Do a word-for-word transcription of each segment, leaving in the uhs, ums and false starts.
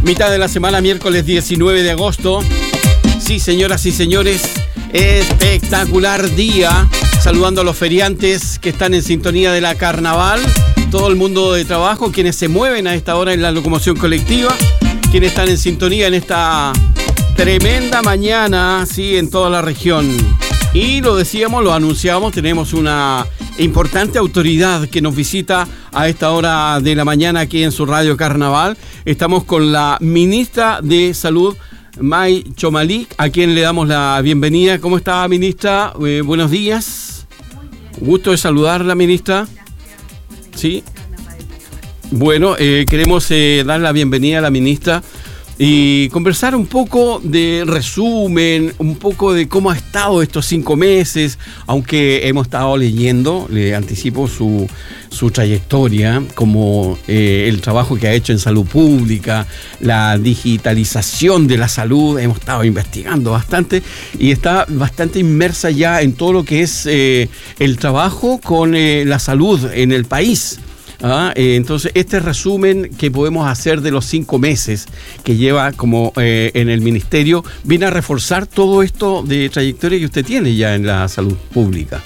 Mitad de la semana, miércoles diecinueve de agosto. Sí, señoras y señores, espectacular día. Saludando a los feriantes que están en sintonía de la carnaval, todo el mundo de trabajo, quienes se mueven a esta hora en la locomoción colectiva, quienes están en sintonía en esta tremenda mañana, sí, en toda la región. Y lo decíamos, lo anunciamos, tenemos una importante autoridad que nos visita a esta hora de la mañana aquí en su Radio Carnaval. Estamos con la ministra de Salud, May Chomalik, a quien le damos la bienvenida. ¿Cómo está, ministra? Eh, buenos días. Gusto de saludarla, ministra. Sí. Bueno, eh, queremos eh, dar la bienvenida a la ministra y conversar un poco de resumen, un poco de cómo ha estado estos cinco meses, aunque hemos estado leyendo, le anticipo su, su trayectoria, como eh, el trabajo que ha hecho en salud pública, la digitalización de la salud, hemos estado investigando bastante y está bastante inmersa ya en todo lo que es eh, el trabajo con eh, la salud en el país. Ah, eh, entonces, este resumen que podemos hacer de los cinco meses que lleva como eh, en el ministerio viene a reforzar todo esto de trayectoria que usted tiene ya en la salud pública.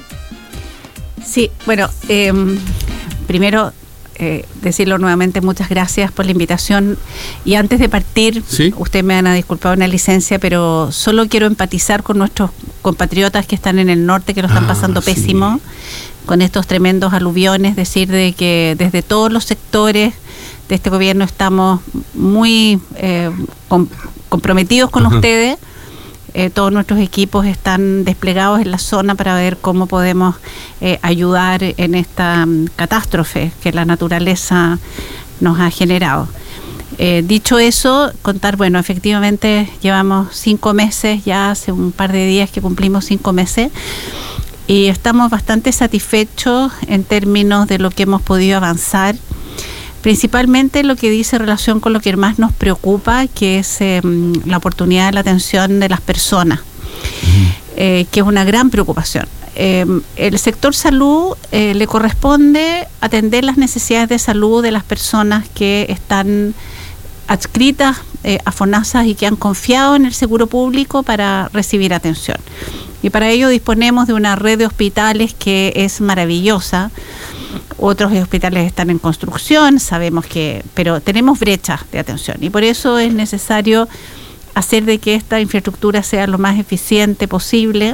Sí, bueno, eh, primero eh, decirlo nuevamente, muchas gracias por la invitación. Y antes de partir, ¿sí? Usted me van a disculpar una licencia, pero solo quiero empatizar con nuestros compatriotas que están en el norte, que lo están ah, pasando sí. pésimo, con estos tremendos aluviones, decir de que desde todos los sectores de este gobierno estamos muy eh, com- comprometidos con uh-huh. ustedes. Eh, todos nuestros equipos están desplegados en la zona para ver cómo podemos eh, ayudar en esta um, catástrofe que la naturaleza nos ha generado. Eh, dicho eso, contar, bueno, efectivamente llevamos cinco meses, ya hace un par de días que cumplimos cinco meses, y estamos bastante satisfechos en términos de lo que hemos podido avanzar, principalmente lo que dice relación con lo que más nos preocupa, que es eh, la oportunidad de la atención de las personas, uh-huh. eh, que es una gran preocupación. Eh, el sector salud eh, le corresponde atender las necesidades de salud de las personas que están adscritas eh, a FONASA y que han confiado en el seguro público para recibir atención. Y para ello disponemos de una red de hospitales que es maravillosa. Otros hospitales están en construcción, sabemos que, pero tenemos brechas de atención y por eso es necesario hacer de que esta infraestructura sea lo más eficiente posible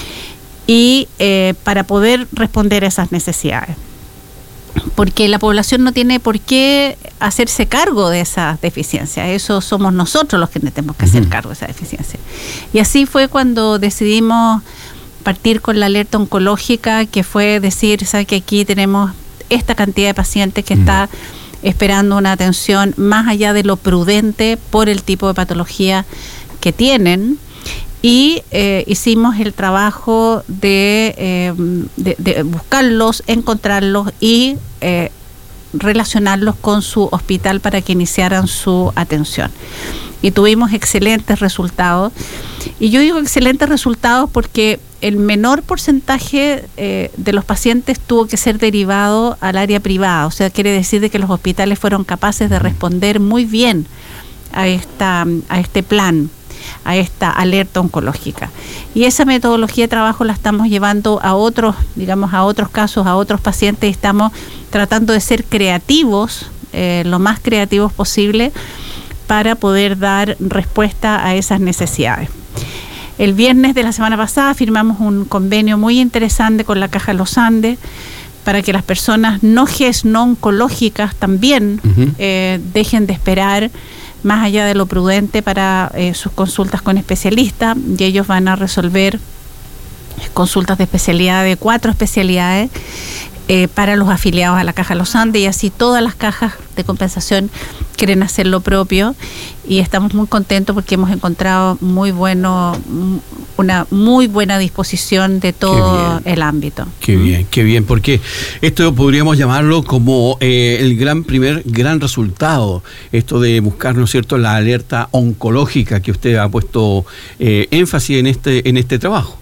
y eh, para poder responder a esas necesidades. Porque la población no tiene por qué hacerse cargo de esa deficiencia, eso somos nosotros los que tenemos que hacer cargo de esa deficiencia. Y así fue cuando decidimos partir con la alerta oncológica, que fue decir, ¿sabe que aquí tenemos esta cantidad de pacientes que está esperando una atención más allá de lo prudente por el tipo de patología que tienen? Y eh, hicimos el trabajo de, eh, de, de buscarlos, encontrarlos y eh, relacionarlos con su hospital para que iniciaran su atención. Y tuvimos excelentes resultados. Y yo digo excelentes resultados porque el menor porcentaje eh, de los pacientes tuvo que ser derivado al área privada. O sea, quiere decir de que los hospitales fueron capaces de responder muy bien a, esta, a este plan, a esta alerta oncológica. Y esa metodología de trabajo la estamos llevando a otros, digamos, a otros casos, a otros pacientes, y estamos tratando de ser creativos, eh, lo más creativos posible, para poder dar respuesta a esas necesidades. El viernes de la semana pasada firmamos un convenio muy interesante con la Caja Los Andes para que las personas no G E S, no oncológicas también uh-huh. eh, dejen de esperar más allá de lo prudente para eh, sus consultas con especialistas, y ellos van a resolver consultas de especialidad de cuatro especialidades eh, para los afiliados a la Caja Los Andes, y así todas las cajas de compensación quieren hacer lo propio, y estamos muy contentos porque hemos encontrado muy bueno, una muy buena disposición de todo el ámbito. Qué bien, qué bien, porque esto podríamos llamarlo como eh, el gran primer gran resultado, esto de buscar, ¿no es cierto?, la alerta oncológica que usted ha puesto eh, énfasis en este en este trabajo.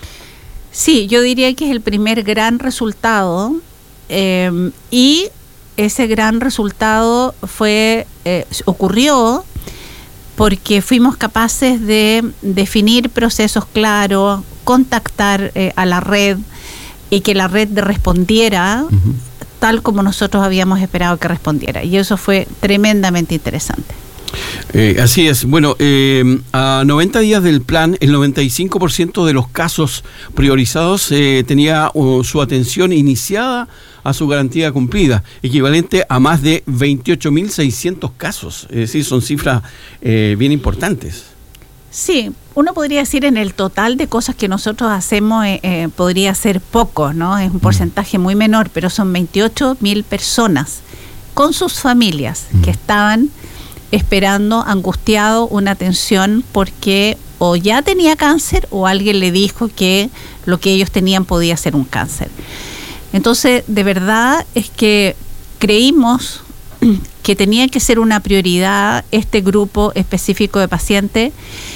Sí, yo diría que es el primer gran resultado, eh, y ese gran resultado fue eh, ocurrió porque fuimos capaces de definir procesos claros, contactar eh, a la red y que la red respondiera uh-huh. tal como nosotros habíamos esperado que respondiera. Y eso fue tremendamente interesante. Eh, así es. Bueno, eh, a noventa días del plan, el noventa y cinco por ciento de los casos priorizados eh, tenía uh, su atención iniciada a su garantía cumplida, equivalente a más de veintiocho mil seiscientos casos. Es decir, son cifras eh, bien importantes. Sí, uno podría decir en el total de cosas que nosotros hacemos eh, eh, podría ser poco, ¿no? Es un porcentaje muy menor, pero son veintiocho mil personas con sus familias mm. que estaban esperando, angustiado, una atención porque o ya tenía cáncer o alguien le dijo que lo que ellos tenían podía ser un cáncer. Entonces, de verdad es que creímos que tenía que ser una prioridad este grupo específico de pacientes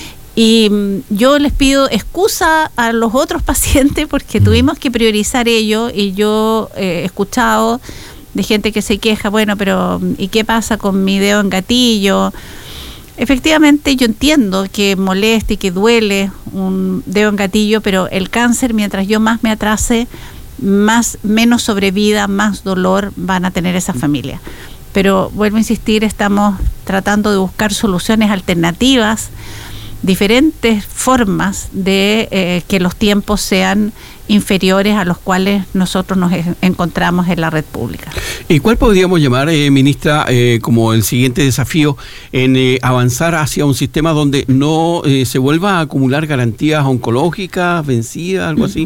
y yo les pido excusa a los otros pacientes porque tuvimos que priorizar ello y yo eh, he escuchado de gente que se queja, bueno, pero ¿y qué pasa con mi dedo en gatillo? Efectivamente, yo entiendo que molesta y que duele un dedo en gatillo, pero el cáncer, mientras yo más me atrase, más menos sobrevida, más dolor van a tener esa familia. Pero vuelvo a insistir, estamos tratando de buscar soluciones alternativas, diferentes formas de eh, que los tiempos sean inferiores a los cuales nosotros nos encontramos en la red pública. ¿Y cuál podríamos llamar, eh, ministra, eh, como el siguiente desafío en eh, avanzar hacia un sistema donde no eh, se vuelva a acumular garantías oncológicas, vencidas, algo así?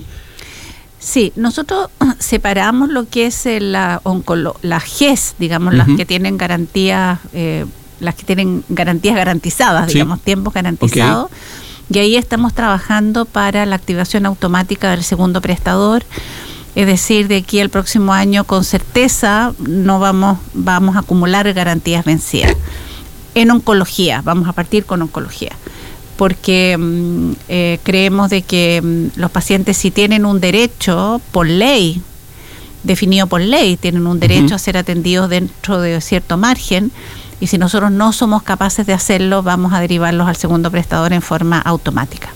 Sí, nosotros separamos lo que es la, oncolo- la G E S, digamos, uh-huh. las que tienen garantías eh, las que tienen garantías garantizadas, sí. digamos, tiempos garantizados, okay. y ahí estamos trabajando para la activación automática del segundo prestador, es decir, de aquí al próximo año con certeza no vamos, vamos a acumular garantías vencidas. En oncología, vamos a partir con oncología, porque eh, creemos de que los pacientes si tienen un derecho por ley, definido por ley, tienen un derecho uh-huh. a ser atendidos dentro de cierto margen, y si nosotros no somos capaces de hacerlo, vamos a derivarlos al segundo prestador en forma automática.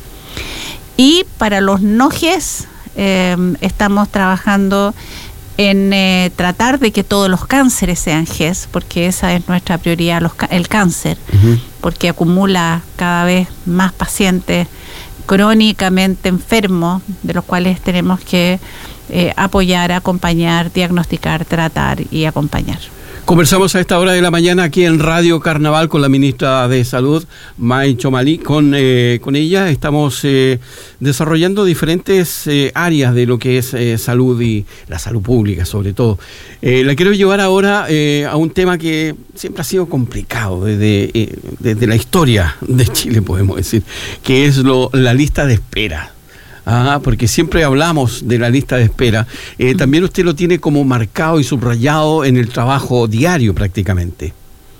Y para los no G E S, eh, estamos trabajando en eh, tratar de que todos los cánceres sean G E S, porque esa es nuestra prioridad, los, el cáncer, uh-huh. porque acumula cada vez más pacientes crónicamente enfermos, de los cuales tenemos que eh, apoyar, acompañar, diagnosticar, tratar y acompañar. Conversamos a esta hora de la mañana aquí en Radio Carnaval con la ministra de Salud, May Chomali. Con, eh, con ella estamos eh, desarrollando diferentes eh, áreas de lo que es eh, salud y la salud pública sobre todo. Eh, la quiero llevar ahora eh, a un tema que siempre ha sido complicado desde, eh, desde la historia de Chile, podemos decir, que es lo, la lista de espera. Ah, porque siempre hablamos de la lista de espera. Eh, también usted lo tiene como marcado y subrayado en el trabajo diario prácticamente.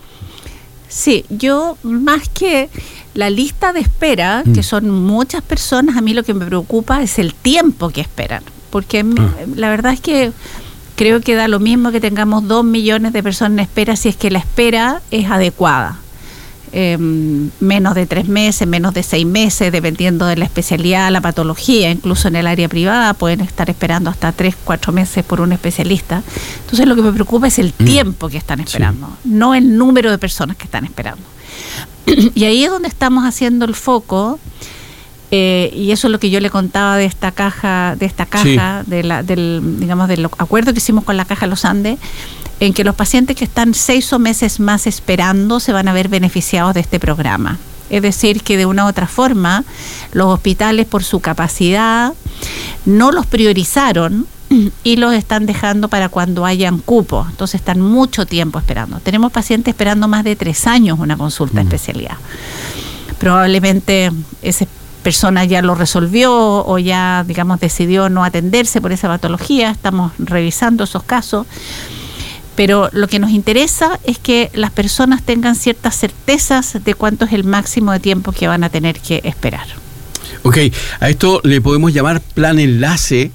Sí, yo más que la lista de espera, mm. que son muchas personas, a mí lo que me preocupa es el tiempo que esperan. Porque ah. la verdad es que creo que da lo mismo que tengamos dos millones de personas en espera si es que la espera es adecuada. Eh, menos de tres meses, menos de seis meses, dependiendo de la especialidad, la patología, incluso en el área privada pueden estar esperando hasta tres, cuatro meses por un especialista. Entonces lo que me preocupa es el mm. tiempo que están esperando, sí. no el número de personas que están esperando. Y ahí es donde estamos haciendo el foco, eh, y eso es lo que yo le contaba de esta caja, de esta caja, sí. de la, del, digamos, del acuerdo que hicimos con la Caja Los Andes, en que los pacientes que están seis o meses más esperando se van a ver beneficiados de este programa. Es decir, que de una u otra forma, los hospitales por su capacidad no los priorizaron y los están dejando para cuando hayan cupo. Entonces están mucho tiempo esperando. Tenemos pacientes esperando más de tres años una consulta de mm. especialidad. Probablemente esa persona ya lo resolvió o ya, digamos, decidió no atenderse por esa patología. Estamos revisando esos casos. Pero lo que nos interesa es que las personas tengan ciertas certezas de cuánto es el máximo de tiempo que van a tener que esperar. Ok, a esto le podemos llamar plan enlace,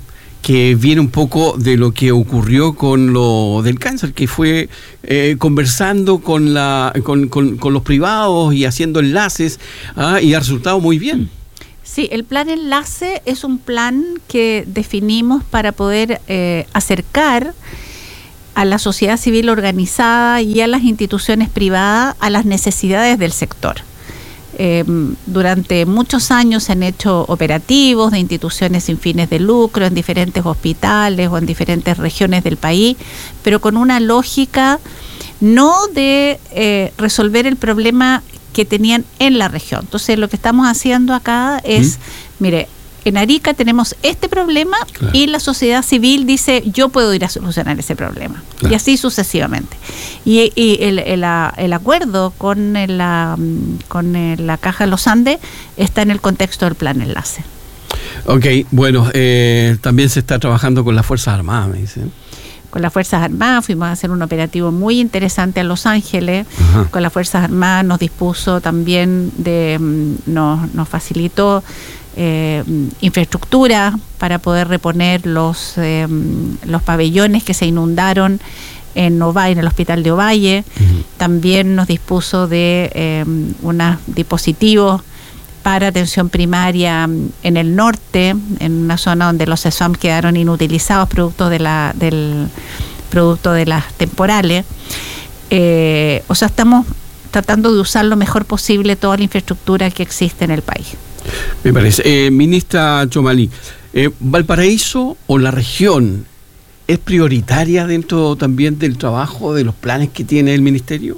que viene un poco de lo que ocurrió con lo del cáncer, que fue eh, conversando con, la, con, con, con los privados y haciendo enlaces, ¿ah? Y ha resultado muy bien. Sí, el plan Enlace es un plan que definimos para poder eh, acercar a la sociedad civil organizada y a las instituciones privadas a las necesidades del sector. Eh, durante muchos años se han hecho operativos de instituciones sin fines de lucro en diferentes hospitales o en diferentes regiones del país, pero con una lógica no de eh, resolver el problema que tenían en la región. Entonces, lo que estamos haciendo acá es, ¿Mm? mire, en Arica tenemos este problema, claro, y la sociedad civil dice, yo puedo ir a solucionar ese problema. Claro. Y así sucesivamente. Y, y el, el, el acuerdo con, el, la, con el, la Caja de los Andes está en el contexto del plan Enlace. Ok, bueno, eh, también se está trabajando con las Fuerzas Armadas, me dicen. Con las Fuerzas Armadas fuimos a hacer un operativo muy interesante a Los Ángeles. Ajá. Con las Fuerzas Armadas nos dispuso también de, nos, nos facilitó Eh, infraestructura para poder reponer los eh, los pabellones que se inundaron en Ovalle, en el hospital de Ovalle. Uh-huh. También nos dispuso de eh, unos dispositivos para atención primaria en el norte, en una zona donde los CESFAM quedaron inutilizados producto de la del producto de las temporales. Eh, o sea, estamos tratando de usar lo mejor posible toda la infraestructura que existe en el país. Me parece. Eh, ministra Txomalí, eh, ¿Valparaíso o la región es prioritaria dentro también del trabajo, de los planes que tiene el ministerio?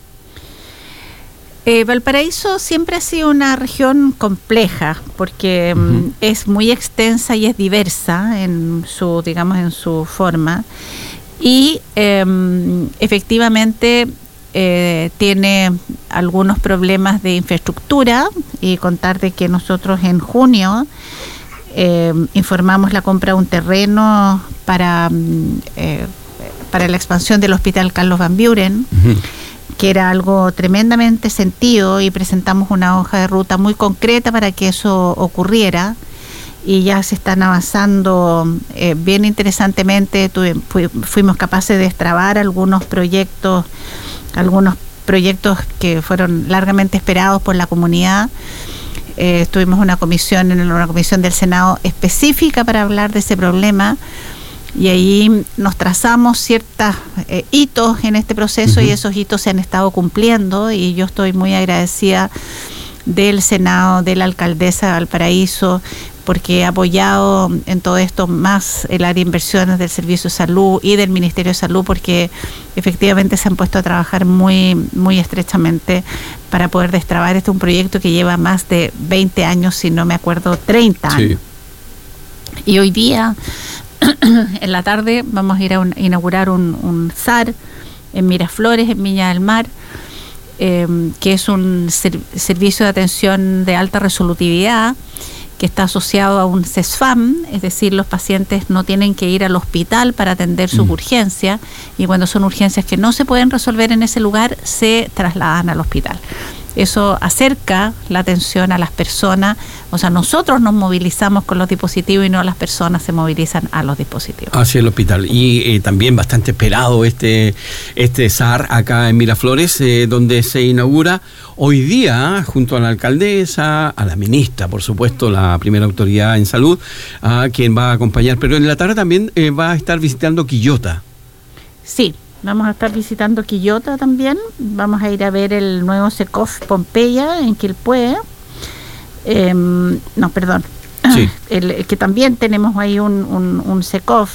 Eh, Valparaíso siempre ha sido una región compleja porque uh-huh. es muy extensa y es diversa en su, digamos, en su forma, y eh, efectivamente Eh, tiene algunos problemas de infraestructura, y contar de que nosotros en junio eh, informamos la compra de un terreno para, eh, para la expansión del Hospital Carlos Van Buren, uh-huh. que era algo tremendamente sentido, y presentamos una hoja de ruta muy concreta para que eso ocurriera, y ya se están avanzando eh, bien interesantemente. Tuve, fu- fuimos capaces de destrabar algunos proyectos algunos proyectos que fueron largamente esperados por la comunidad. Eh, tuvimos una comisión en una comisión del Senado específica para hablar de ese problema, y ahí nos trazamos ciertos eh, hitos en este proceso, uh-huh. y esos hitos se han estado cumpliendo, y yo estoy muy agradecida del Senado, de la alcaldesa de Valparaíso, porque ha apoyado en todo esto más el área de inversiones del Servicio de Salud y del Ministerio de Salud, porque efectivamente se han puesto a trabajar muy, muy estrechamente para poder destrabar este un proyecto que lleva más de veinte años, si no me acuerdo, treinta años. Sí. Y hoy día, en la tarde, vamos a ir a un, inaugurar un, un S A R en Miraflores, en Viña del Mar, eh, que es un ser, servicio de atención de alta resolutividad, que está asociado a un CESFAM, es decir, los pacientes no tienen que ir al hospital para atender sus mm. urgencias, y cuando son urgencias que no se pueden resolver en ese lugar, se trasladan al hospital. Eso acerca la atención a las personas, o sea, nosotros nos movilizamos con los dispositivos y no las personas se movilizan a los dispositivos. Hacia el hospital. Y eh, también bastante esperado este, este S A R acá en Miraflores, eh, donde se inaugura hoy día, junto a la alcaldesa, a la ministra, por supuesto, la primera autoridad en salud, a quien va a acompañar, pero en la tarde también eh, va a estar visitando Quillota. Sí. Vamos a estar visitando Quillota también. Vamos a ir a ver el nuevo SECOF Pompeya en Quilpué. Eh, no, perdón. Sí. El, el que también tenemos ahí un, un, un SECOF.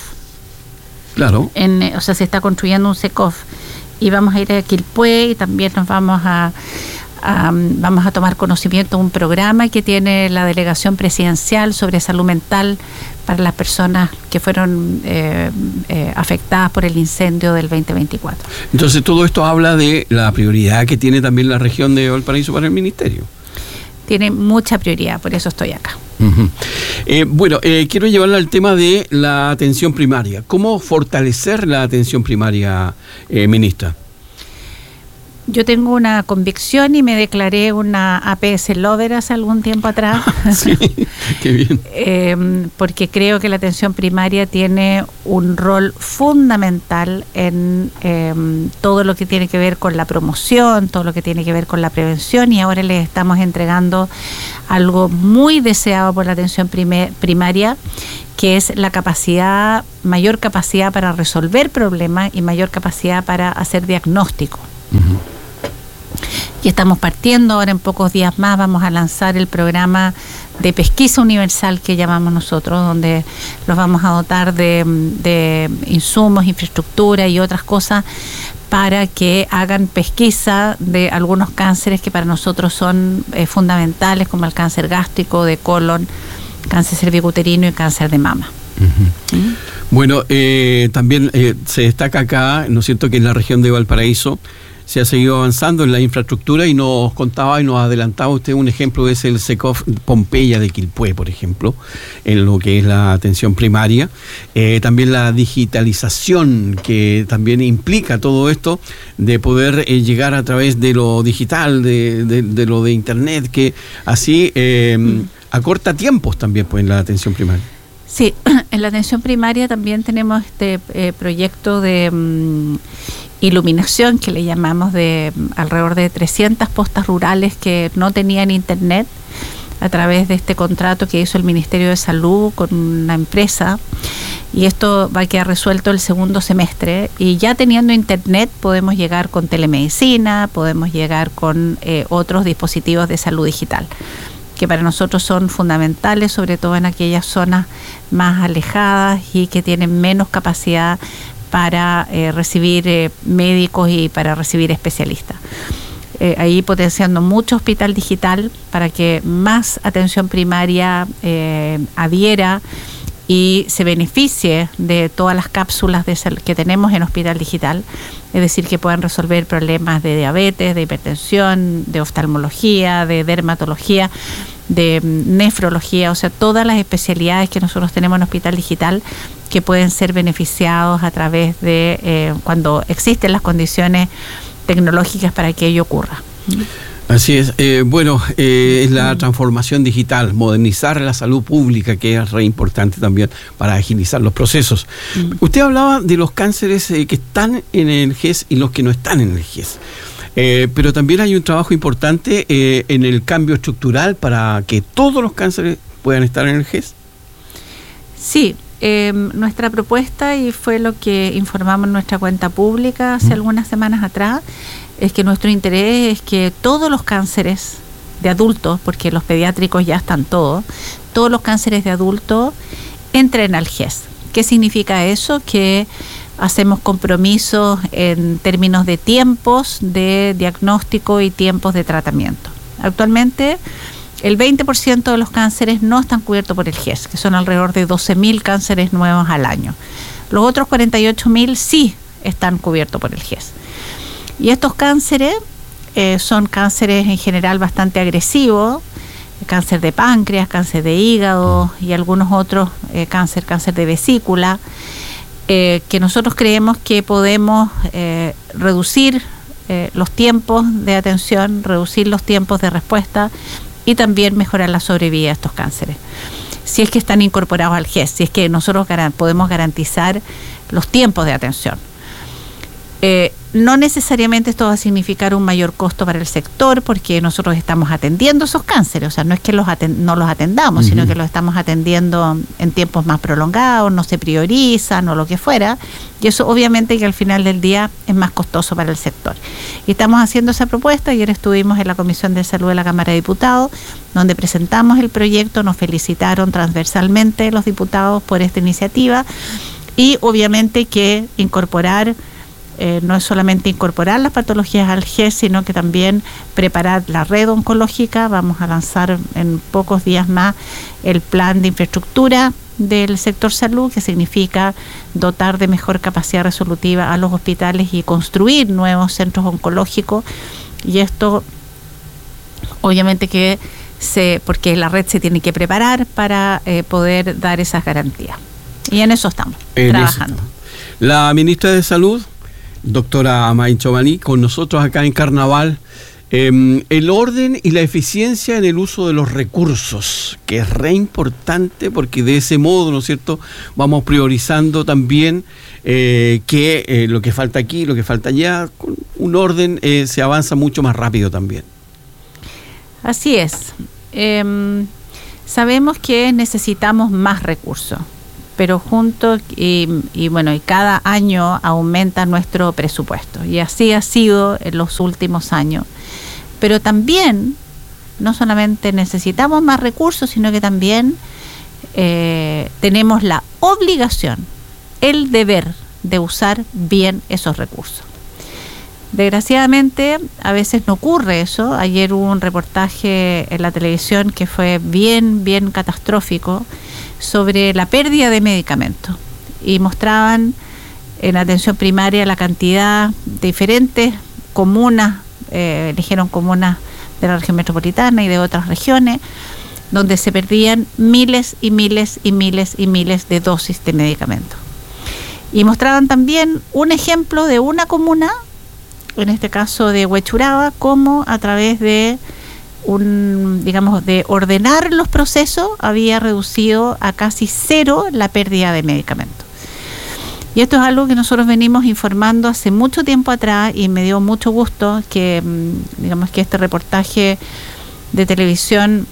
Claro. En, o sea, se está construyendo un SECOF. Y vamos a ir a Quilpué, y también nos vamos a, a vamos a tomar conocimiento de un programa que tiene la delegación presidencial sobre salud mental para las personas que fueron eh, eh, afectadas por el incendio del veinte veinticuatro. Entonces, todo esto habla de la prioridad que tiene también la región de Valparaíso para el ministerio. Tiene mucha prioridad, por eso estoy acá. Uh-huh. Eh, bueno, eh, quiero llevarla al tema de la atención primaria. ¿Cómo fortalecer la atención primaria, eh, ministra? Yo tengo una convicción y me declaré una A P S lover hace algún tiempo atrás. Sí, qué bien. eh, porque creo que la atención primaria tiene un rol fundamental en eh, todo lo que tiene que ver con la promoción, todo lo que tiene que ver con la prevención, y ahora les estamos entregando algo muy deseado por la atención prime- primaria, que es la capacidad, mayor capacidad para resolver problemas y mayor capacidad para hacer diagnóstico. Uh-huh. Y estamos partiendo, ahora en pocos días más vamos a lanzar el programa de pesquisa universal que llamamos nosotros, donde los vamos a dotar de, de insumos, infraestructura y otras cosas para que hagan pesquisa de algunos cánceres que para nosotros son eh, fundamentales, como el cáncer gástrico, de colon, cáncer cervicuterino y cáncer de mama. Uh-huh. ¿Mm? Bueno, eh, también eh, se destaca acá, ¿no es cierto?, que en la región de Valparaíso se ha seguido avanzando en la infraestructura, y nos contaba y nos adelantaba usted un ejemplo, es el SECOF Pompeya de Quilpué, por ejemplo, en lo que es la atención primaria. Eh, también la digitalización, que también implica todo esto, de poder eh, llegar a través de lo digital, de, de, de lo de internet, que así eh, mm. acorta tiempos también pues en la atención primaria. Sí, en la atención primaria también tenemos este eh, proyecto de um, iluminación, que le llamamos, de um, alrededor de trescientas postas rurales que no tenían internet, a través de este contrato que hizo el Ministerio de Salud con una empresa, y esto va a quedar resuelto el segundo semestre, y ya teniendo internet podemos llegar con telemedicina, podemos llegar con eh, otros dispositivos de salud digital, que para nosotros son fundamentales, sobre todo en aquellas zonas más alejadas y que tienen menos capacidad para eh, recibir eh, médicos y para recibir especialistas. Eh, ahí potenciando mucho hospital digital para que más atención primaria eh, adhiera y se beneficie de todas las cápsulas de sal- que tenemos en hospital digital, es decir, que puedan resolver problemas de diabetes, de hipertensión, de oftalmología, de dermatología, de nefrología, o sea, todas las especialidades que nosotros tenemos en hospital digital, que pueden ser beneficiados a través de eh, cuando existen las condiciones tecnológicas para que ello ocurra. Así es. Eh, bueno, eh, es la transformación digital, modernizar la salud pública, que es re importante también para agilizar los procesos. Mm. Usted hablaba de los cánceres eh, que están en el G E S y los que no están en el G E S. Eh, pero también hay un trabajo importante eh, en el cambio estructural para que todos los cánceres puedan estar en el G E S. Sí. Eh, nuestra propuesta, y fue lo que informamos en nuestra cuenta pública hace mm. algunas semanas atrás, es que nuestro interés es que todos los cánceres de adultos, porque los pediátricos ya están todos, todos los cánceres de adultos entren al G E S. ¿Qué significa eso? Que hacemos compromisos en términos de tiempos de diagnóstico y tiempos de tratamiento. Actualmente, el veinte por ciento de los cánceres no están cubiertos por el G E S, que son alrededor de doce mil cánceres nuevos al año. Los otros cuarenta y ocho mil sí están cubiertos por el G E S. Y estos cánceres eh, son cánceres en general bastante agresivos, cáncer de páncreas, cáncer de hígado y algunos otros eh, cáncer, cáncer de vesícula, eh, que nosotros creemos que podemos eh, reducir eh, los tiempos de atención, reducir los tiempos de respuesta y también mejorar la sobrevida de estos cánceres, si es que están incorporados al G E S, si es que nosotros garan- podemos garantizar los tiempos de atención. Eh, no necesariamente esto va a significar un mayor costo para el sector, porque nosotros estamos atendiendo esos cánceres, o sea, no es que los aten- no los atendamos, uh-huh. sino que los estamos atendiendo en tiempos más prolongados, no se priorizan o lo que fuera, y eso obviamente que al final del día es más costoso para el sector. Y estamos haciendo esa propuesta. Ayer estuvimos en la Comisión de Salud de la Cámara de Diputados, donde presentamos el proyecto, nos felicitaron transversalmente los diputados por esta iniciativa, y obviamente que incorporar Eh, no es solamente incorporar las patologías al G E S, sino que también preparar la red oncológica. Vamos a lanzar en pocos días más el plan de infraestructura del sector salud, que significa dotar de mejor capacidad resolutiva a los hospitales y construir nuevos centros oncológicos. Y esto, obviamente que se, porque la red se tiene que preparar para eh, poder dar esas garantías. Y en eso estamos en trabajando. Eso. La ministra de Salud doctora Amay Chomalí, con nosotros acá en Carnaval. Eh, el orden y la eficiencia en el uso de los recursos, que es re importante porque de ese modo, ¿no es cierto?, vamos priorizando también eh, que eh, lo que falta aquí, lo que falta allá, con un orden eh, se avanza mucho más rápido también. Así es. Eh, sabemos que necesitamos más recursos, pero junto y, y bueno, y cada año aumenta nuestro presupuesto, y así ha sido en los últimos años. Pero también, no solamente necesitamos más recursos, sino que también eh, tenemos la obligación, el deber de usar bien esos recursos. Desgraciadamente, a veces no ocurre eso. Ayer hubo un reportaje en la televisión que fue bien, bien catastrófico sobre la pérdida de medicamentos. Y mostraban en atención primaria la cantidad de diferentes comunas, eh, eligieron comunas de la región metropolitana y de otras regiones, donde se perdían miles y miles y miles y miles de dosis de medicamentos. Y mostraban también un ejemplo de una comuna, en este caso de Huechuraba, cómo a través de un, digamos, de ordenar los procesos había reducido a casi cero la pérdida de medicamentos. Y esto es algo que nosotros venimos informando hace mucho tiempo atrás, y me dio mucho gusto que, digamos, que este reportaje de televisión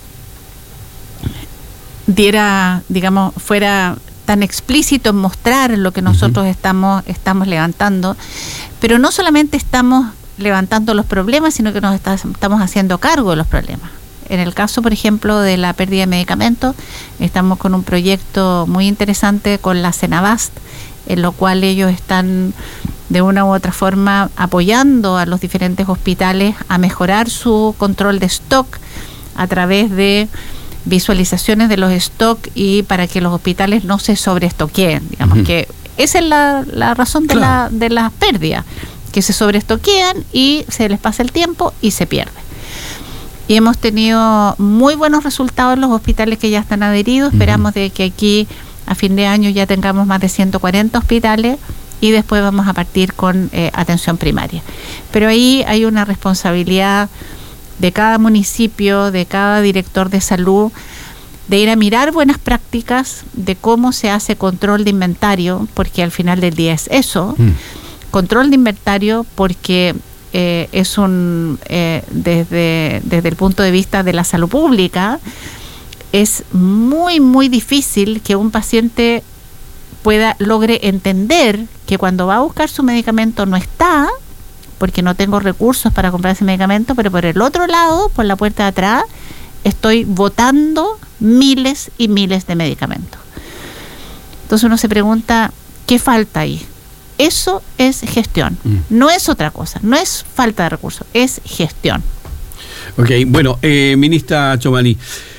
diera, digamos, fuera tan explícito en mostrar lo que nosotros uh-huh. estamos, estamos levantando. Pero no solamente estamos levantando los problemas, sino que nos está, estamos haciendo cargo de los problemas. En el caso, por ejemplo, de la pérdida de medicamentos, estamos con un proyecto muy interesante con la Senabast, en lo cual ellos están de una u otra forma apoyando a los diferentes hospitales a mejorar su control de stock a través de visualizaciones de los stock y para que los hospitales no se sobreestoqueen. Digamos uh-huh. que esa es la, la razón de, claro. la, de las pérdidas, que se sobreestoquean y se les pasa el tiempo y se pierde. Y hemos tenido muy buenos resultados en los hospitales que ya están adheridos. Uh-huh. Esperamos de que aquí a fin de año ya tengamos más de ciento cuarenta hospitales y después vamos a partir con eh, atención primaria. Pero ahí hay una responsabilidad de cada municipio, de cada director de salud, de ir a mirar buenas prácticas de cómo se hace control de inventario, porque al final del día es eso, mm. control de inventario, porque eh, es un, eh, desde, desde el punto de vista de la salud pública, es muy, muy difícil que un paciente pueda, logre entender que cuando va a buscar su medicamento no está, porque no tengo recursos para comprar ese medicamento, pero por el otro lado, por la puerta de atrás, estoy botando miles y miles de medicamentos. Entonces uno se pregunta, ¿qué falta ahí? Eso es gestión, mm. no es otra cosa, no es falta de recursos, es gestión. Ok, bueno, eh, ministra Chomalí,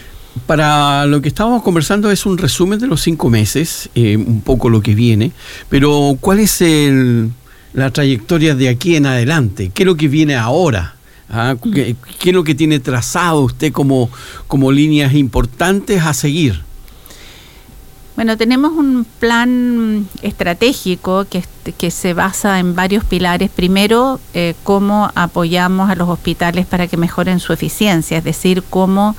para lo que estábamos conversando es un resumen de los cinco meses, eh, un poco lo que viene, pero ¿cuál es el, la trayectoria de aquí en adelante? ¿Qué es lo que viene ahora? ¿Ah? ¿Qué, ¿Qué es lo que tiene trazado usted como, como líneas importantes a seguir? Bueno, tenemos un plan estratégico que, que se basa en varios pilares. Primero, eh, cómo apoyamos a los hospitales para que mejoren su eficiencia, es decir, cómo...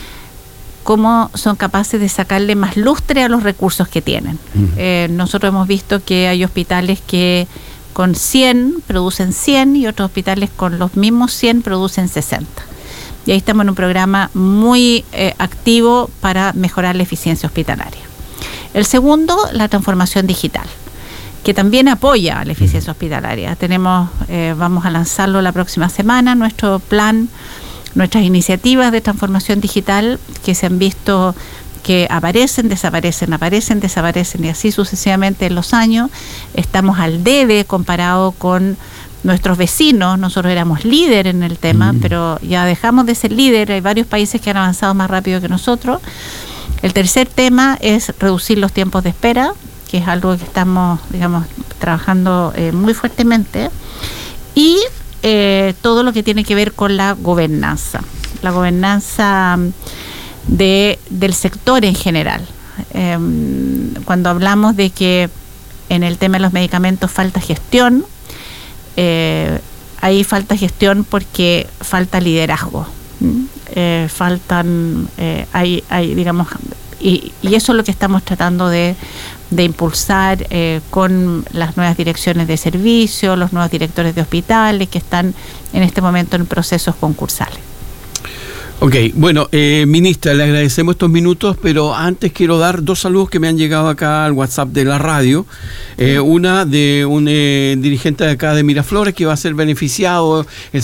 cómo son capaces de sacarle más lustre a los recursos que tienen. Uh-huh. Eh, nosotros hemos visto que hay hospitales que con cien producen cien y otros hospitales con los mismos cien producen sesenta. Y ahí estamos en un programa muy eh, activo para mejorar la eficiencia hospitalaria. El segundo, la transformación digital, que también apoya a la eficiencia uh-huh. hospitalaria. Tenemos, eh, vamos a lanzarlo la próxima semana, nuestro plan, nuestras iniciativas de transformación digital que se han visto que aparecen, desaparecen, aparecen, desaparecen y así sucesivamente en los años. Estamos al debe comparado con nuestros vecinos. Nosotros éramos líder en el tema, mm. pero ya dejamos de ser líder. Hay varios países que han avanzado más rápido que nosotros. El tercer tema es reducir los tiempos de espera, que es algo que estamos, digamos, trabajando eh, muy fuertemente. Y Eh, todo lo que tiene que ver con la gobernanza, la gobernanza de, del sector en general. Eh, cuando hablamos de que en el tema de los medicamentos falta gestión, eh, ahí falta gestión porque falta liderazgo. Eh, faltan, eh, hay, hay, digamos, y, y eso es lo que estamos tratando de, de impulsar eh, con las nuevas direcciones de servicio, los nuevos directores de hospitales que están en este momento en procesos concursales. Ok, bueno, eh, ministra, le agradecemos estos minutos, pero antes quiero dar dos saludos que me han llegado acá al WhatsApp de la radio. Eh, una de un eh, dirigente de acá de Miraflores que va a ser beneficiado, el